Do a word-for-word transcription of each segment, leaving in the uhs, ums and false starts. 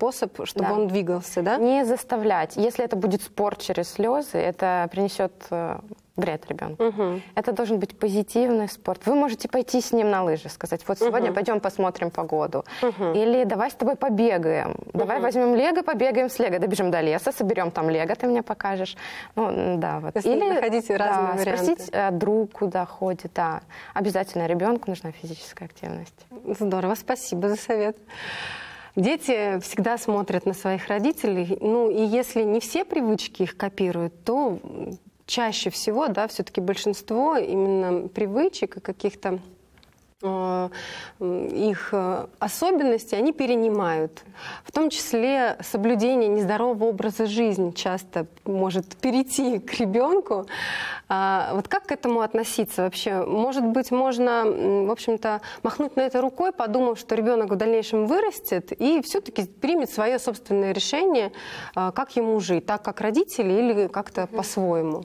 способ, чтобы Да. он двигался, да? Не заставлять. Если это будет спорт через слезы, это принесет э, вред ребенку. Угу. Это должен быть позитивный спорт. Вы можете пойти с ним на лыжи, сказать, вот сегодня Мгм. пойдем посмотрим погоду. Мгм. Или давай с тобой побегаем. Давай Мгм. возьмем лего, побегаем с лего. Добежим до леса, соберем там лего, ты мне покажешь. Ну, м, да, вот. То есть Или находите разные да, варианты. спросить э, друг, куда ходит. Да. Обязательно ребенку нужна физическая активность. Здорово, спасибо за совет. Дети всегда смотрят на своих родителей, ну и если не все привычки их копируют, то чаще всего, да, все-таки большинство именно привычек и каких-то э, их э, особенностей они перенимают. В том числе соблюдение нездорового образа жизни часто может перейти к ребенку. А вот как к этому относиться вообще? Может быть, можно, м, в общем-то, махнуть на это рукой, подумав, что ребенок в дальнейшем вырастет и все-таки примет свое собственное решение, а, как ему жить, так как родители или как-то по-своему.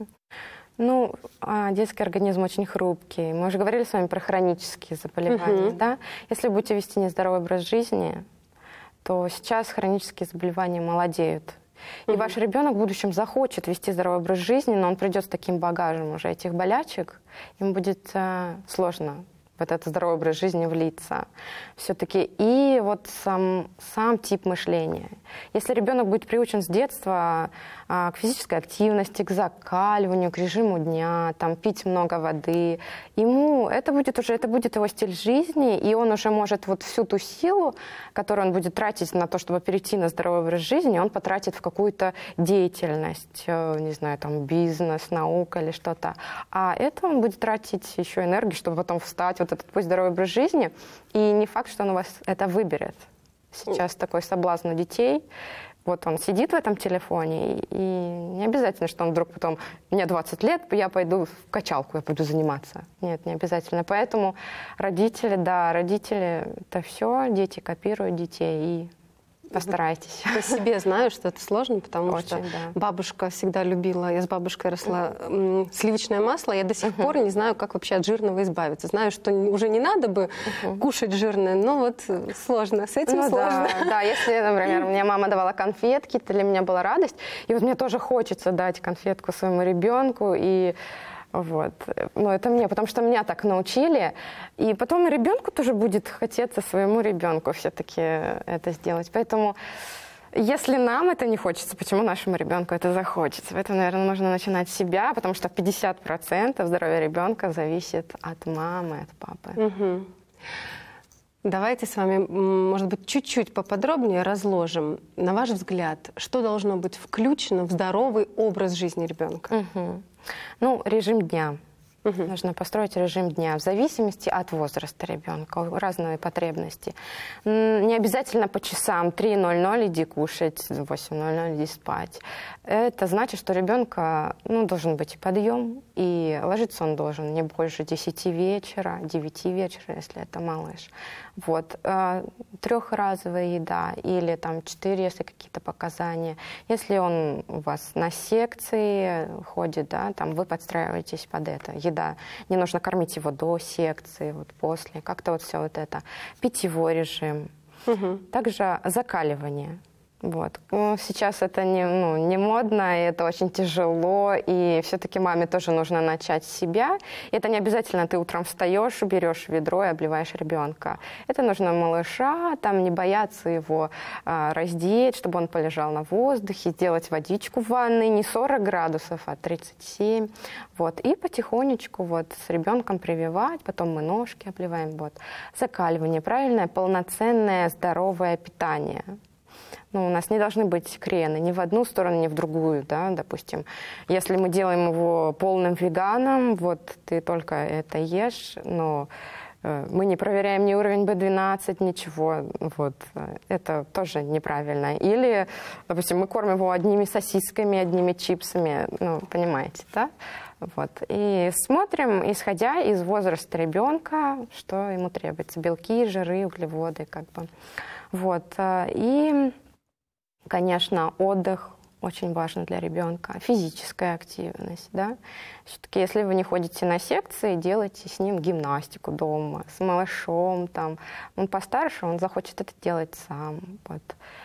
Ну, а, детский организм очень хрупкий. Мы уже говорили с вами про хронические заболевания, Мгм. да? Если будете вести нездоровый образ жизни, то сейчас хронические заболевания молодеют. И Мгм. ваш ребенок в будущем захочет вести здоровый образ жизни, но он придет с таким багажем уже этих болячек, ему будет э, сложно в этот здоровый образ жизни влиться. Все-таки и вот сам, сам тип мышления. Если ребенок будет приучен с детства а, к физической активности, к закаливанию, к режиму дня, там, пить много воды, ему это будет уже это будет его стиль жизни, и он уже может вот всю ту силу, которую он будет тратить на то, чтобы перейти на здоровый образ жизни, он потратит в какую-то деятельность, э, не знаю, там, бизнес, наука или что-то. А это он будет тратить еще энергию, чтобы потом встать, вот этот путь здоровый образ жизни, и не факт, что он у вас это выберет. Сейчас такой соблазн у детей. Вот он сидит в этом телефоне, и не обязательно, что он вдруг потом, мне двадцать лет, я пойду в качалку, я пойду заниматься. Нет, не обязательно. Поэтому родители, да, родители, это все, дети копируют детей, и постарайтесь. По себе знаю, что это сложно, потому Очень, что да. бабушка всегда любила, я с бабушкой росла, м, сливочное масло, я до сих пор не знаю, как вообще от жирного избавиться. Знаю, что не- уже не надо бы кушать жирное, но вот э, сложно, с этим Ну сложно. да, да, если, например, мне мама давала конфетки, то для меня была радость. И вот мне тоже хочется дать конфетку своему ребенку. И вот, ну это мне, потому что меня так научили. И потом и ребенку тоже будет хотеться своему ребенку все-таки это сделать. Поэтому если нам это не хочется, почему нашему ребенку это захочется? Поэтому, наверное, нужно начинать с себя, потому что пятьдесят процентов здоровья ребенка зависит от мамы, от папы. Мгм. Давайте с вами, м, может быть, чуть-чуть поподробнее разложим. На ваш взгляд, что должно быть включено в здоровый образ жизни ребенка? Мгм. Ну, режим дня. Мгм. Нужно построить режим дня в зависимости от возраста ребенка, разные потребности. М, Не обязательно по часам три ноль ноль иди кушать, восемь ноль ноль иди спать. Это значит, что ребенка ну, должен быть и подъем, и ложиться он должен не больше десяти вечера, девяти вечера, если это малыш. Вот. Э, Трехразовая еда или там четыре, если какие-то показания. Если он у вас на секции ходит, да, там вы подстраиваетесь под это. Еда. Не нужно кормить его до секции, вот после. Как-то вот все вот это. Питьевой режим. Мгм. Также закаливание. Вот. Ну, сейчас это не, ну, не модно, и это очень тяжело, и все-таки маме тоже нужно начать с себя. И это не обязательно ты утром встаешь, берешь ведро и обливаешь ребенка. Это нужно малыша, там не бояться его а, раздеть, чтобы он полежал на воздухе, сделать водичку в ванной не сорок градусов, а тридцать семь. Вот. И потихонечку вот с ребенком прививать, потом мы ножки обливаем. Вот. Закаливание, правильное, полноценное, здоровое питание. Ну, у нас не должны быть крены ни в одну сторону, ни в другую, да, допустим. Если мы делаем его полным веганом, вот ты только это ешь, но э, мы не проверяем ни уровень бэ двенадцать, ничего, вот, э, это тоже неправильно. Или, допустим, мы кормим его одними сосисками, одними чипсами, ну, понимаете, да? Вот. И смотрим, исходя из возраста ребенка, что ему требуется. Белки, жиры, углеводы, как бы. Вот. э, И... Конечно, отдых очень важен для ребенка, физическая активность, да. Все-таки, если вы не ходите на секции, делайте с ним гимнастику дома, с малышом, там. Он постарше, он захочет это делать сам, вот.